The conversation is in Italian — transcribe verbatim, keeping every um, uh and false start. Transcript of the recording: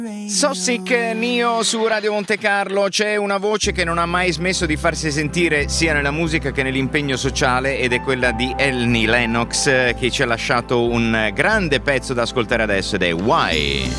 So Sick Nio su Radio Monte Carlo. C'è una voce che non ha mai smesso di farsi sentire sia nella musica che nell'impegno sociale, ed è quella di Annie Lennox, che ci ha lasciato un grande pezzo da ascoltare adesso, ed è Why.